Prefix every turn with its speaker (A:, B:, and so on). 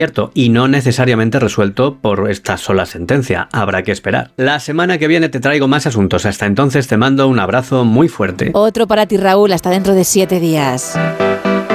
A: y no necesariamente resuelto por esta sola sentencia. Habrá que esperar. La semana que viene te traigo más asuntos. Hasta entonces te mando un abrazo muy fuerte.
B: Otro para ti, Raúl. Hasta dentro de 7 días.